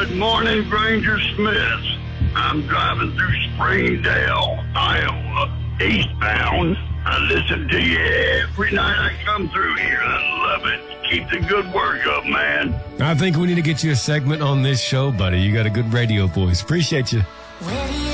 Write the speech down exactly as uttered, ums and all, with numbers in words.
Good morning, Granger Smith. I'm driving through Springdale, Iowa, eastbound. I listen to you every night I come through here. I love it. Keep the good work up, man. I think we need to get you a segment on this show, buddy. You got a good radio voice. Appreciate you. Where do you